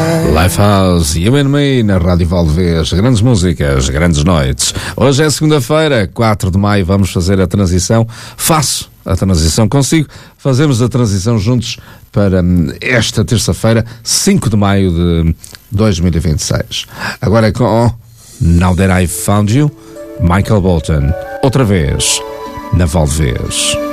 Lifehouse, You and Me, na Rádio Valdevez. Grandes músicas, grandes noites. Hoje é segunda-feira, 4 de maio, vamos fazer a transição. Faço a transição consigo. Fazemos a transição juntos para esta terça-feira, 5 de maio de 2026. Agora é com Now That I've Found You, Michael Bolton. Outra vez, na Valdevez.